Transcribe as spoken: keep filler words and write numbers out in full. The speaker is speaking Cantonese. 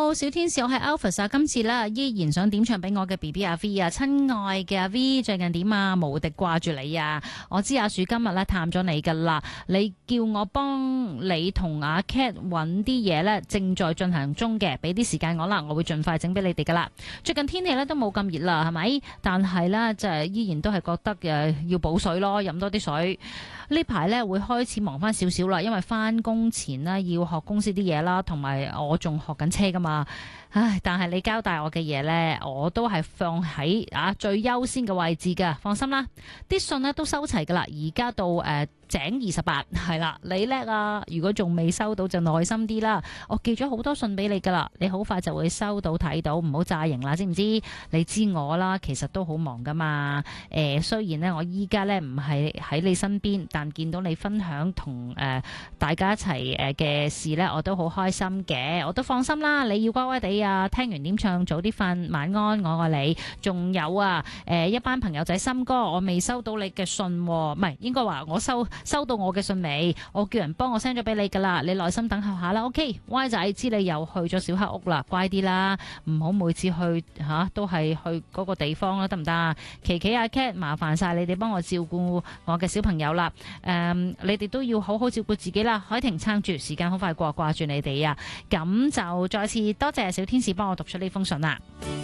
好，小天使，我係 Alphas 啊，今次咧依然想點唱俾我嘅 B B 阿 V 啊，親愛嘅阿 V 最近點啊？無敵掛住你啊！我知阿樹今日咧探咗你噶啦，你叫我幫你同阿 Cat 揾啲嘢咧，正在進行中嘅，俾啲時間我啦，我會盡快整俾你哋噶啦。最近天氣咧都冇咁熱啦，係咪？但係咧就係依然都係覺得誒要補水咯，飲多啲水。呢排咧會開始忙翻少少啦，因為翻工前呢要學公司啲嘢啦，同埋我仲學緊車噶嘛。唉，但係你交代我嘅嘢呢，我都係放喺啊最優先嘅位置噶，放心啦。啲信呢都收齊噶啦，而家到誒、呃、井二十八係啦，你叻啊！如果仲未收到就耐心啲啦，我寄咗好多信俾你噶啦，你好快就會收到睇到，唔好詐型啦，知唔知？你知我啦，其實都好忙噶嘛。誒、呃，雖然呢，我依家呢唔係喺你身邊，但見到你分享同誒、呃、大家一齊誒嘅事呢，我都好開心嘅，我都放心啦。你要乖乖地啊，聽完點唱早啲瞓，晚安，我愛你。仲有啊，誒、呃、一班朋友仔心哥，我未收到你嘅信，唔係應該話我收收到我嘅信未？我叫人幫我 send 咗俾你噶啦，你耐心等候下啦。OK，Y 仔知你又去咗小黑屋啦，乖啲啦，唔好每次去吓、啊、都係去嗰個地方啦，得唔得？琪琪阿 Cat， 麻煩晒你哋幫我照顧我嘅小朋友啦。誒、嗯，你哋都要好好照顧自己啦。海婷撐住，時間好快過，掛住你哋啊！咁就再次多謝小天使幫我讀出呢封信啦。